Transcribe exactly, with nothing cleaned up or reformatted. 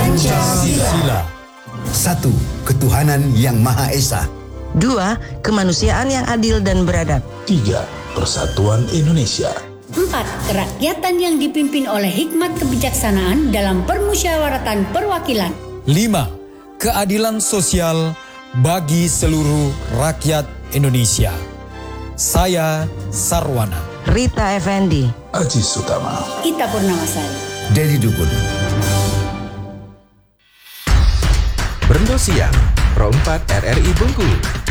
Pancasila. Satu, ketuhanan yang Maha Esa. Dua, kemanusiaan yang adil dan beradab. Tiga, persatuan Indonesia. Empat, kerakyatan yang dipimpin oleh hikmat kebijaksanaan dalam permusyawaratan perwakilan. Lima, keadilan sosial bagi seluruh rakyat Indonesia. Saya Sarwana. Rita Effendi. Aji Sutama. Ita Purnamasari. Deli Dukun. Berndo Siang, Pro empat R R I Bengkulu.